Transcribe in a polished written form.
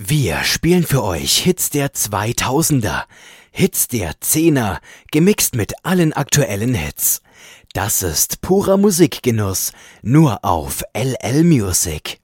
Wir spielen für euch Hits der 2000er, Hits der 10er, gemixt mit allen aktuellen Hits. Das ist purer Musikgenuss, nur auf LL Music.